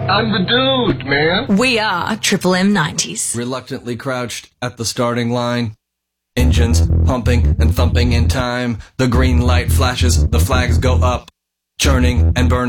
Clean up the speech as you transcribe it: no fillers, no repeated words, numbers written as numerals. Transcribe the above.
I'm the dude, man. We are Triple M 90s. Reluctantly crouched at the starting line. Engines pumping and thumping in time. The green light flashes, the flags go up. Churning and burning.